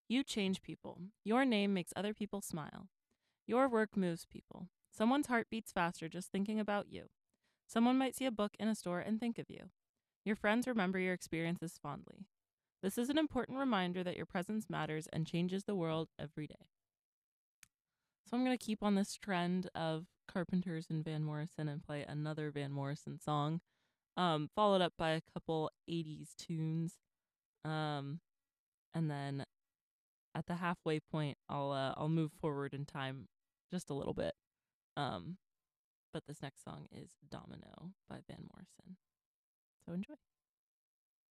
You change people. Your name makes other people smile. Your work moves people. Someone's heart beats faster just thinking about you. Someone might see a book in a store and think of you. Your friends remember your experiences fondly. This is an important reminder that your presence matters and changes the world every day. So I'm going to keep on this trend of Carpenters and Van Morrison and play another Van Morrison song, followed up by a couple 80s tunes. And then at the halfway point, I'll move forward in time just a little bit. But this next song is Domino by Van Morrison. So enjoy.